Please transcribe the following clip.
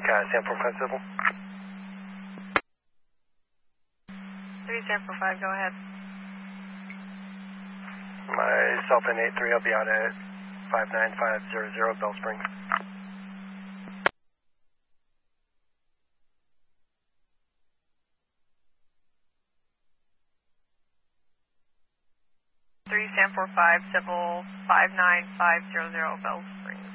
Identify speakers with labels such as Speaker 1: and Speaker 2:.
Speaker 1: San 45 Civil.
Speaker 2: 3 San 45, go ahead.
Speaker 1: Myself and 83, I'll be out at 59500 Bell Springs.
Speaker 2: 3 San 45, Civil 59500 Bells.